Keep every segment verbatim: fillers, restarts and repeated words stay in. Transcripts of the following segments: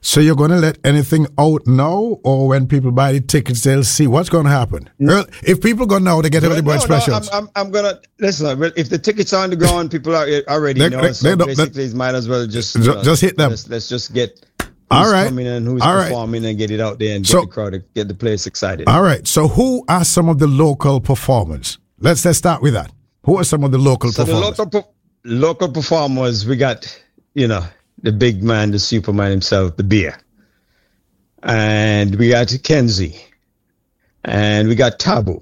So you're going to let anything out now, or when people buy the tickets, they'll see what's going to happen? No. If people go now, they get early bird no, specials. No, I'm, I'm, I'm going to, listen, if the tickets are on the ground, people are already they, know, they, so they basically they, might as well just, just, know, just hit them. Let's, let's just get who's all right. coming and who's all performing right. and get it out there and so, get the crowd, get the place excited. All right. So who are some of the local performers? Let's, let's start with that. Who are some of the local so performers? The local, local performers, we got, you know, the big man, the Superman himself, the Beer. And we got Kenzie. And we got Taboo.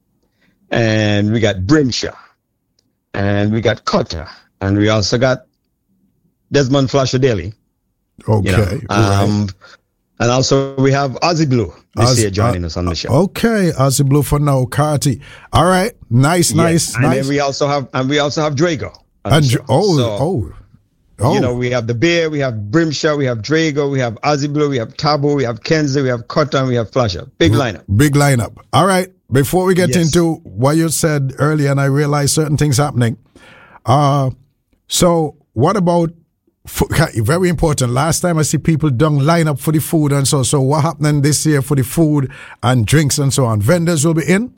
And we got Brimshaw. And we got Cutter. And we also got Desmond Flasher Daly. Okay. You know, um, right. And also we have Ozzy Blue this Oz, year joining uh, us on the show. Okay, Ozzy Blue for now, Carty. All right, nice, yes. nice, and nice. And then we also have, and we also have Drago. And oh, so, oh, oh. You know, we have the Bear, we have Brimshaw, we have Drago, we have Ozzy Blue, we have Taboo, we have Kenzie, we have Cutter, and we have Flasher. Big lineup. Big lineup. All right. Before we get yes. into what you said earlier, and I realized certain things happening. Uh, so what about? Very important. Last time I see people done line up for the food and so. So what happening this year for the food and drinks and so on? Vendors will be in?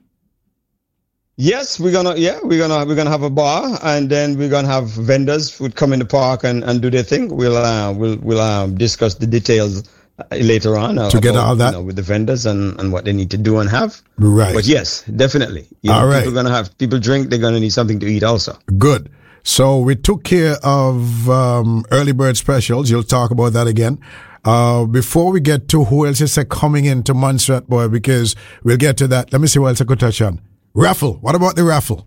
Yes, we're gonna yeah, we're gonna we're gonna have a bar and then we're gonna have vendors who come in the park and, and do their thing. We'll uh, we'll we'll um, discuss the details later on uh, to get all that you know, with the vendors and, and what they need to do and have. Right. But yes, definitely. You know, all right. People are gonna have people drink. They're gonna need something to eat also. Good. So we took care of um, early bird specials. You'll talk about that again. Uh, before we get to who else is coming into Montserrat, boy, because we'll get to that. Let me see what else I could touch on. Raffle. What about the raffle?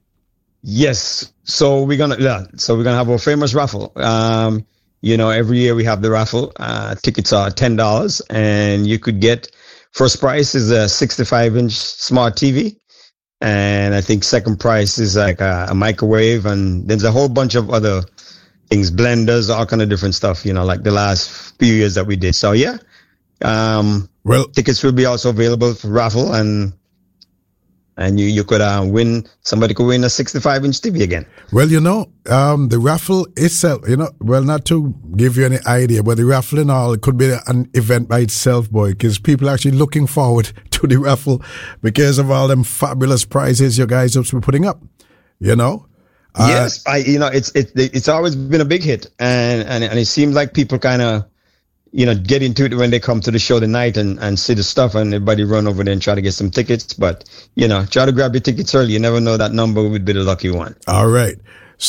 Yes. So we're gonna yeah. So we're gonna have our famous raffle. Um, you know, every year we have the raffle. Uh, tickets are ten dollars, and you could get first prize is a sixty-five inch smart T V. And I think second price is like a, a microwave, and there's a whole bunch of other things, blenders, all kind of different stuff, you know, like the last few years that we did. So yeah, um, well, tickets will be also available for raffle, and and you you could uh, win. Somebody could win a sixty-five inch T V again. Well, you know, um, the raffle itself, you know, well, not to give you any idea, but the raffle and all, it could be an event by itself, boy, because people are actually looking forward to the raffle because of all them fabulous prizes you guys have been putting up, you know? Uh, yes, I, you know, it's it, it's always been a big hit, and and, and it seems like people kind of, you know, get into it when they come to the show tonight and, and see the stuff, and everybody run over there and try to get some tickets. But, you know, try to grab your tickets early. You never know, that number would be the lucky one. All right.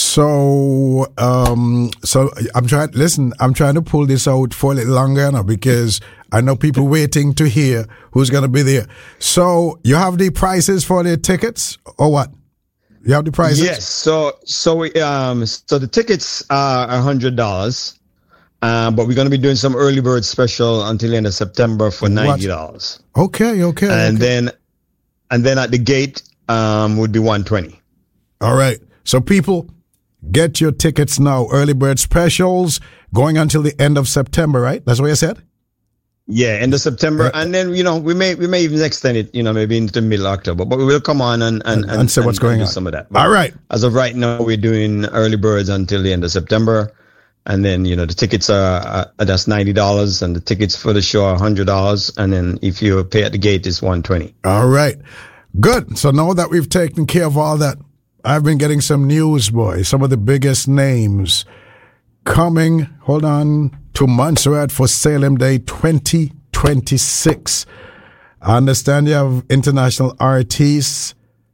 So, um, so I'm trying, listen, I'm trying to pull this out for a little longer now because I know people waiting to hear who's going to be there. So you have the prices for the tickets or what? You have the prices? Yes. So, so, we, um, so the tickets are a hundred dollars. Um, but we're going to be doing some early bird special until the end of September for ninety dollars. Okay. Okay. And okay. then, and then at the gate, um, would be one twenty. All right. So people, get your tickets now. Early bird specials going until the end of September, right? That's what you said? Yeah, end of September. Uh, and then, you know, we may we may even extend it, you know, maybe into middle October. But we will come on and and, and, and see what's and, going and on. Some of that. But all right. As of right now, we're doing early birds until the end of September. And then, you know, the tickets are, uh, that's ninety dollars, and the tickets for the show are one hundred dollars. And then if you pay at the gate, it's one twenty. All right. Good. So now that we've taken care of all that, I've been getting some news, boy. Some of the biggest names coming, hold on, to Montserrat for Salem Day twenty twenty-six. I understand you have international artists,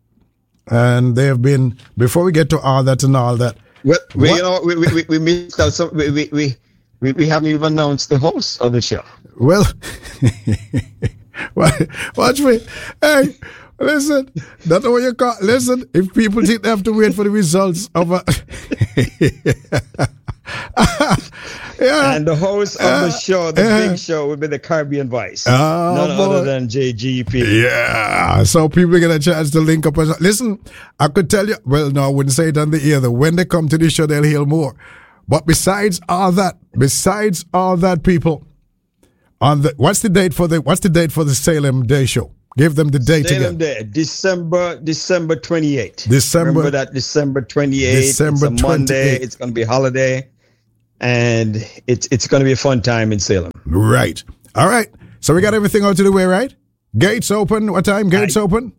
and they have been, before we get to all that and all that, well, we, you know, we, we, we missed out some, we, we, we, we, we haven't even announced the host of the show. Well, watch me. Hey, listen, that's what you call, listen, if people think they have to wait for the results of a... yeah. And the host of the show, the uh, big show, would be the Caribbean Vice. Oh, None boy. other than J G P. Yeah. So people get a chance to link up. And listen, I could tell you, well, no, I wouldn't say it on the air. Though. When they come to the show, they'll hear more. But besides all that, besides all that, people, on the what's the date for the what's the date for the Salem Day show? Give them the date Salem again. Day, December December twenty-eighth. December. Remember that December twenty-eighth. December it's a Monday. twenty-eighth. It's going to be a holiday. and it's it's going to be a fun time in Salem. Right. All right. So we got everything out of the way, right? Gates open. What time? Gates I, open?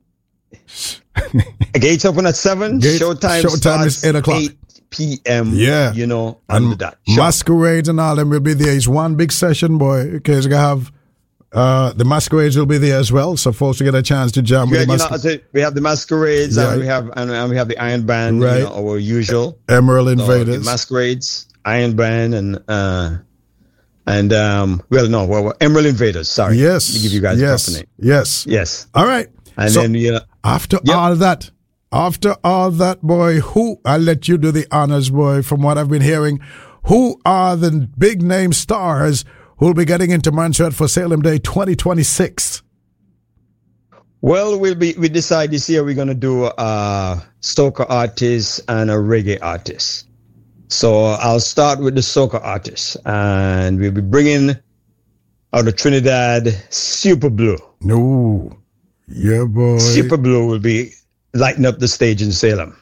Gates open at seven. Gate, showtime showtime is eight o'clock. eight p.m. Yeah. You know, and under that. Sure. Masquerades and all them will be there. It's one big session, boy. Because we have uh, the Masquerades will be there as well. So folks will get a chance to jam yeah, with the you Masquerades. know, we have the Masquerades yeah. and we have and, and we have the Iron Band, right. You know, our usual. Emerald Invaders. So the Masquerades, Iron Band, and uh, and um, well, no, well, well, Emerald Invaders. Sorry. Yes. Let me give you guys yes. a proper name. Yes. Yes. All right. And so then you know, after yep. all that, after all that, boy, who I'll let you do the honors, boy. From what I've been hearing, who are the big name stars who'll be getting into Montserrat for Salem Day twenty twenty-six? Well, we'll be we decide this year we're gonna do a soca artist and a reggae artist. So I'll start with the soca artist, and we'll be bringing out of Trinidad Super Blue. No, yeah, boy. Super Blue will be lighting up the stage in Salem.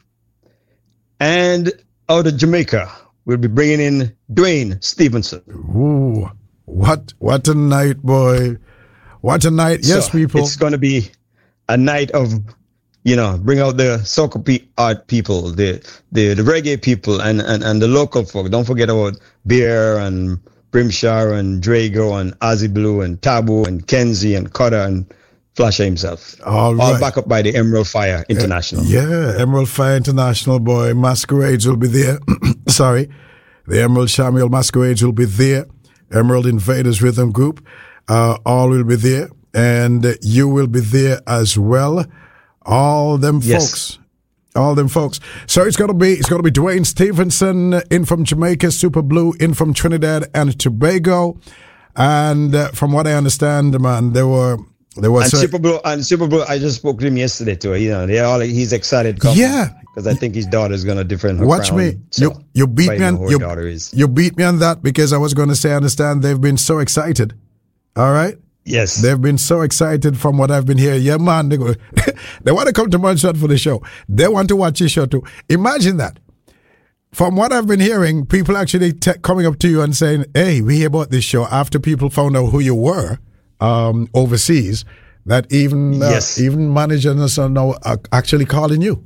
And out of Jamaica, we'll be bringing in Dwayne Stevenson. Ooh, what what a night, boy! What a night! Yes, so people. It's going to be a night of, you know, bring out the soca pe- art people, the, the the reggae people, and, and, and the local folk. Don't forget about Beer and Brimshire and Drago and Ozzy Blue and Taboo and Kenzie and Cutter and Flasher himself. All right. All back up by the Emerald Fire International. Uh, yeah, Emerald Fire International, boy. Masquerades will be there. Sorry. The Emerald Samuel Masquerades will be there. Emerald Invaders Rhythm Group. Uh, all will be there. And uh, you will be there as well. All them yes. folks. All them folks. So it's gonna be it's gonna be Dwayne Stevenson in from Jamaica, Super Blue in from Trinidad and Tobago, and uh, from what I understand, man, there were there was and Super Blue and Super Blue. I just spoke to him yesterday too. You know, they all he's excited. Coming yeah, because I think his daughter's gonna defend her Watch crown, me. So you you beat me on you, daughter is. you beat me on that because I was going to say I understand they've been so excited. All right. Yes. They've been so excited from what I've been hearing. Yeah, man. They, go, they want to come to Montserrat for the show. They want to watch your show too. Imagine that. From what I've been hearing, people actually te- coming up to you and saying, hey, we hear about this show after people found out who you were um, overseas, that even uh, yes. even managers are now uh, actually calling you.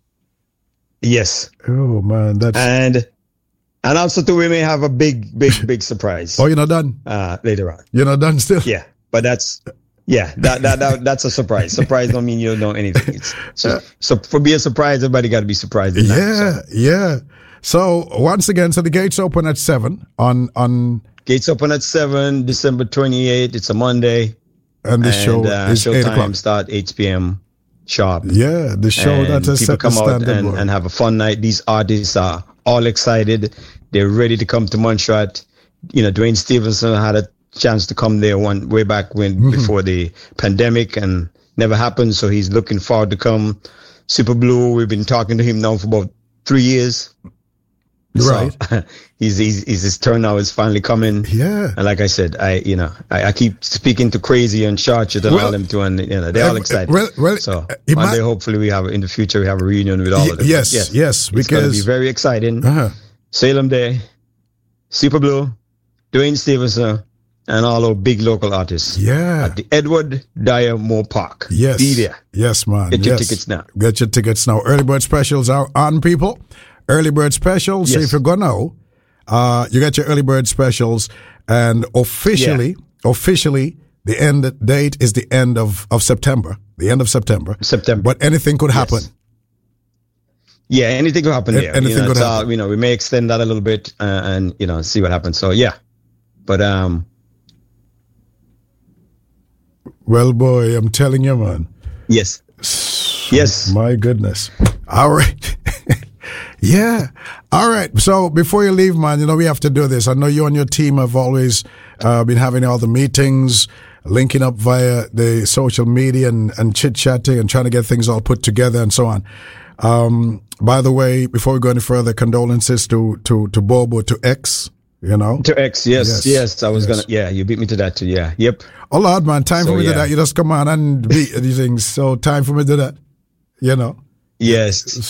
Yes. Oh, man. That's... And and also, too, we may have a big, big, big surprise. Oh, you're not done? Uh, later on. You're not done still? Yeah. But that's, yeah, that, that, that that's a surprise. Surprise don't mean you don't know anything. It's, so, so for being surprised, everybody got to be surprised. Yeah, that, so. yeah. So once again, so the gates open at seven on on. Gates open at seven, December twenty-eighth. It's a Monday. And the and, show uh, is show eight time o'clock. Start eight p.m. sharp. Yeah, the show and that has people set come the out standard. and, and have a fun night. These artists are all excited. They're ready to come to Montserrat. You know, Dwayne Stevenson had a chance to come there one way back when mm-hmm. before the pandemic and never happened. So he's looking forward to come. Super Blue, we've been talking to him now for about three years. Right. So, he's, he's, he's his turn now is finally coming. Yeah. And like I said, I you know I, I keep speaking to Crazy and Charge and well, all them too, and you know they're all excited. Well, well, so uh, one day hopefully we have in the future we have a reunion with all of them. Yes, yes, yes, it's going to because be very exciting. Uh-huh. Salem Day, Super Blue, Dwayne Stevenson, and all our big local artists. Yeah. At the Edward Dyer Moore Park. Yes. Be there. Yes, man. Get your yes. tickets now. Get your tickets now. Early bird specials are on, people. Early bird specials. Yes. So if you're going to, uh, you get your early bird specials, and officially, yeah. officially, the end date is the end of, of September. The end of September. September. But anything could happen. Yes. Yeah, anything could happen A- there. Anything you know, could it's happen. all, you know, we may extend that a little bit uh, and, you know, see what happens. So, yeah. But, um, well, boy, I'm telling you, man. yes. Yes. My goodness. All right. Yeah. All right. So before you leave, man, you know, we have to do this. I know you and your team have always uh, been having all the meetings, linking up via the social media and, and chit-chatting and trying to get things all put together and so on. Um, by the way, before we go any further, condolences to, to, to Bobo, to X, you know. To X, yes, yes. yes I was yes. going to, yeah, you beat me to that too, yeah. Yep. Oh, Lord, man, time so, for me yeah. to do that. You just come on and beat these things. So time for me to do that, you know. Yes. So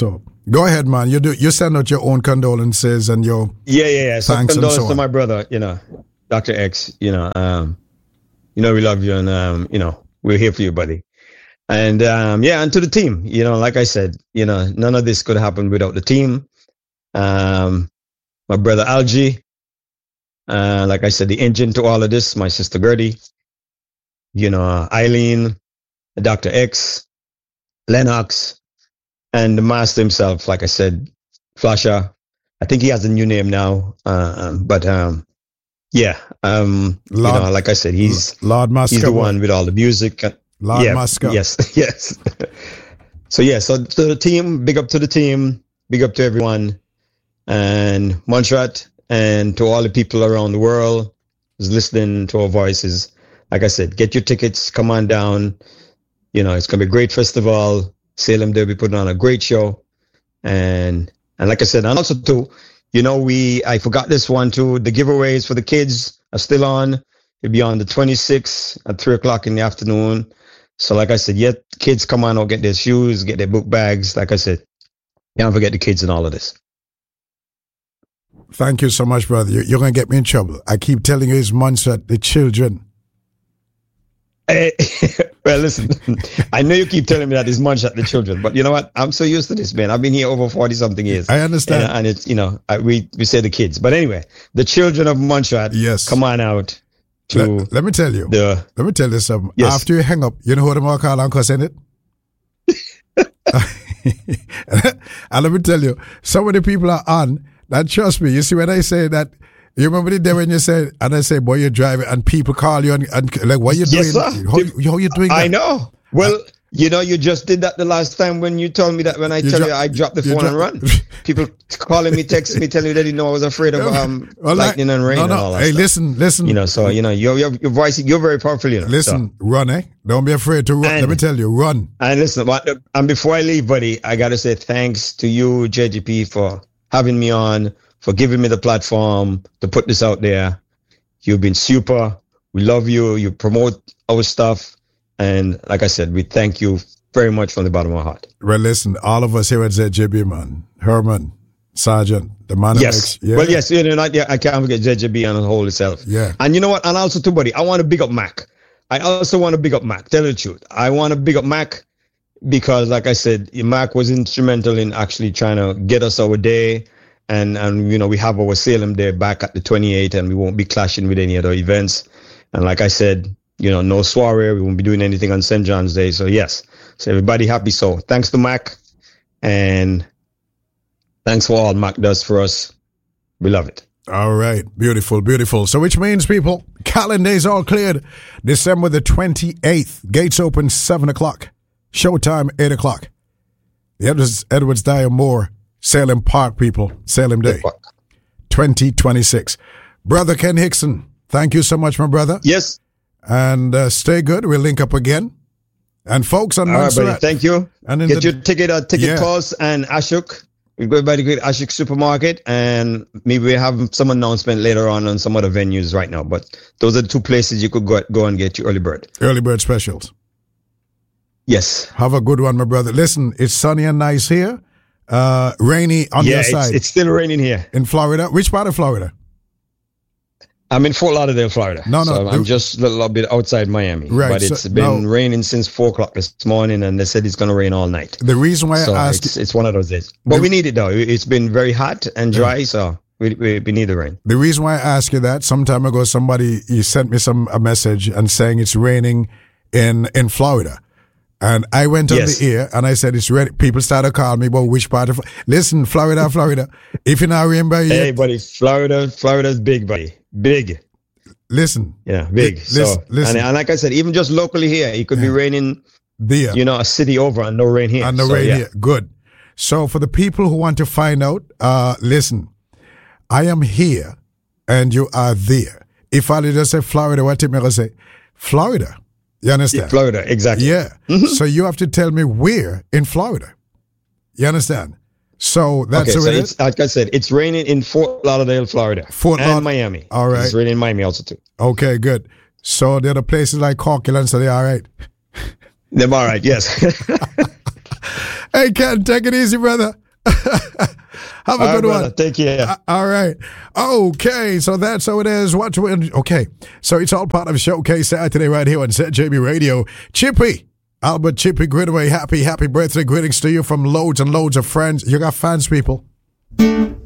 Go ahead, man. You do. You send out your own condolences and your yeah, yeah, yeah. So thanks condolences and so to on. my brother, you know, Doctor X. You know, um, you know, we love you, and um, you know, we're here for you, buddy. And um, yeah, and to the team, you know, like I said, you know, none of this could happen without the team. Um, my brother Algie, uh, like I said, the engine to all of this. My sister Gertie, you know, Eileen, Doctor X, Lennox. And the master himself, like I said, Flasher. I think he has a new name now. Uh, but um, yeah, um, Lord, you know, like I said, he's Lord Musker, he's the one with all the music. Lord yeah, Musker. Yes, yes. So yeah, so to the team, big up to the team, big up to everyone, and Montserrat, and to all the people around the world who's listening to our voices. Like I said, get your tickets, come on down. You know, it's gonna be a great festival. Salem, they'll be putting on a great show. And and like I said, and also too, you know, we I forgot this one too. The giveaways for the kids are still on. It'll be on the twenty-sixth at three o'clock in the afternoon. So like I said, yeah, kids come on out, get their shoes, get their book bags. Like I said, can't forget the kids and all of this. Thank you so much, brother. You're, you're going to get me in trouble. I keep telling you it's Montserrat, the children. Hey, well, listen, I know you keep telling me that it's Montserrat, the children, but you know what? I'm so used to this, man. I've been here over forty something years. I understand. And, and it's, you know, I, we, we say the kids. But anyway, the children of Montserrat, yes, come on out to. Let, let me tell you. The, let me tell you something. Yes. After you hang up, you know what I'm going to call Uncle Send it? And let me tell you, some of the people are on that, trust me. You see, when I say that, you remember the day when you said, and I say, boy, you're driving, and people call you and, and like, what are you doing? Yes, sir. How, how you doing that? I know. Well, uh, you know, you just did that the last time when you told me that when I tell dro- you I dropped the phone dro- and run. People calling me, texting me, telling me they didn't know I was afraid of um, well, lightning and rain no, no. and all that Hey, stuff. listen, listen. You know, so, you know, your, your, your voice, you're very powerful, you know. Listen, so. run, eh? Don't be afraid to run. And, Let me tell you, run. And listen, and before I leave, buddy, I got to say thanks to you, J G P, for having me on, for giving me the platform to put this out there. You've been super. We love you. You promote our stuff. And like I said, we thank you very much from the bottom of our heart. Well, listen, all of us here at Z J B, man. Herman, Sergeant, the man. Yes. Makes, yeah. Well, yes, you know, not, yeah, I can't forget Z J B and the whole itself. Yeah. And you know what? And also, too, buddy, I want to big up Mac. I also want to big up Mac. Tell you the truth. I want to big up Mac because, like I said, Mac was instrumental in actually trying to get us our day. And, and you know, we have our Salem Day back at the twenty-eighth, and we won't be clashing with any other events. And like I said, you know, no soiree. We won't be doing anything on Saint John's Day. So, yes. So, everybody happy. So, thanks to Mac. And thanks for all Mac does for us. We love it. All right. Beautiful, beautiful. So, which means, people, calendar is all cleared. December the twenty-eighth. Gates open seven o'clock. Showtime eight o'clock. The Edwards, Edwards Dyer Moore. Salem Park, people. Salem Day. twenty twenty-six. Brother Ken Hickson, thank you so much, my brother. Yes. And uh, stay good. We'll link up again. And folks on All right, buddy. Thank you. And in Get the, your ticket at Ticket yeah. Pulse and Ashok. We go by the great Ashok Supermarket. And maybe we have some announcement later on on some other venues right now. But those are the two places you could go, go and get your early bird. Early bird specials. Yes. Have a good one, my brother. Listen, it's sunny and nice here. Uh, rainy on yeah, your side. It's, it's still raining here. In Florida? Which part of Florida? I'm in Fort Lauderdale, Florida. No, no. So I'm just a little bit outside Miami. Right. But it's so, been no. raining since four o'clock this morning, and they said it's going to rain all night. The reason why so I asked... It's, it's one of those days. But the, we need it, though. It's been very hot and dry, yeah. so we, we, we need the rain. The reason why I asked you that, some time ago, somebody he sent me some a message and saying it's raining in, in Florida. And I went on yes. the air and I said, it's ready. People started calling me, but which part of, listen, Florida, Florida. If you're not rain by Hey, buddy, Florida, Florida's big, buddy. Big. Listen. Yeah, big. Li- so, listen, listen. And, and like I said, even just locally here, it could yeah. be raining, there. you know, a city over and no rain here. And no so, rain yeah. here. Good. So for the people who want to find out, uh, listen, I am here and you are there. If I just say Florida, what am I going to say? Florida. You understand? Yeah, Florida, exactly. Yeah. Mm-hmm. So you have to tell me where in Florida. You understand? So that's okay, the so way it's, like I said, it's raining in Fort Lauderdale, Florida. Fort and Laud- Miami. All right. It's raining in Miami also too. Okay, good. So the other places like Corkland, so they're all right. They're all right, yes. Hey, Ken, take it easy, brother. Have a All good right, one. brother. Take care. Uh, all right. Okay, so that's how it is. What? Okay, so it's all part of Showcase Saturday right here on Set J B Radio. Chippy, Albert Chippy Gridway, happy, happy birthday greetings to you from loads and loads of friends. You got fans, people.